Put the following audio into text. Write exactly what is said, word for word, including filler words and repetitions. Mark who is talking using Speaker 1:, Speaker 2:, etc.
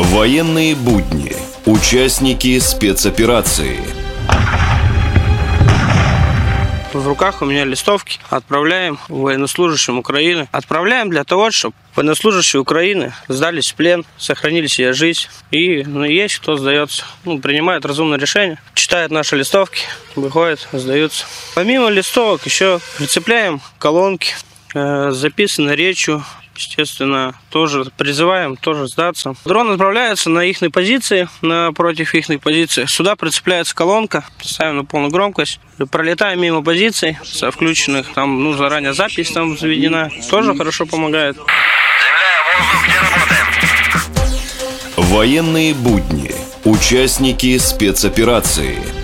Speaker 1: Военные будни. Участники спецоперации.
Speaker 2: В руках у меня листовки. Отправляем военнослужащим Украины. Отправляем для того, чтобы военнослужащие Украины сдались в плен, сохранили себе жизнь. И ну, есть кто сдается, ну, принимает разумное решение, читает наши листовки, выходит, сдаются. Помимо листовок еще прицепляем колонки, э, записаны речью. Естественно, тоже призываем тоже сдаться. Дрон отправляется на их позиции, напротив их позиции. Сюда прицепляется колонка, ставим на полную громкость. Пролетаем мимо позиций со включенных, там ну, заранее запись там заведена. Тоже хорошо помогает.
Speaker 3: Земля, воздух, где работаем?
Speaker 1: Военные будни. Участники спецоперации.